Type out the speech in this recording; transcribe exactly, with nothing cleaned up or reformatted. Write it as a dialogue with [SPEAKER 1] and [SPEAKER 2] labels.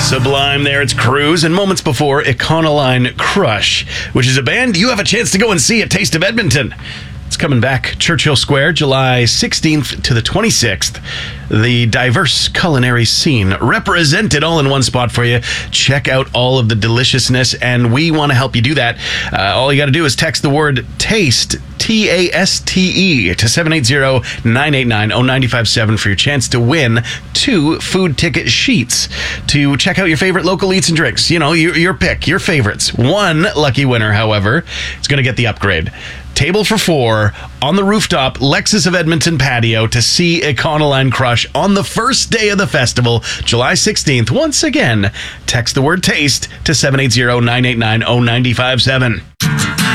[SPEAKER 1] Sublime there, it's Cruise, and moments before, Econoline Crush, which is a band you have a chance to go and see at Taste of Edmonton. It's coming back, Churchill Square, July sixteenth to the twenty-sixth. The diverse culinary scene represented all in one spot for you. Check out all of the deliciousness, and we want to help you do that. Uh, all you got to do is text the word TASTE, T A S T E, to seven eight zero, nine eight nine, zero nine five seven for your chance to win two food ticket sheets to check out your favorite local eats and drinks. You know, your, your pick, your favorites. One lucky winner, however, is going to get the upgrade. Table for four on the rooftop Lexus of Edmonton patio to see Econoline Crush on the first day of the festival, July sixteenth. Once again, text the word TASTE to seven eight zero, nine eight nine, zero nine five seven.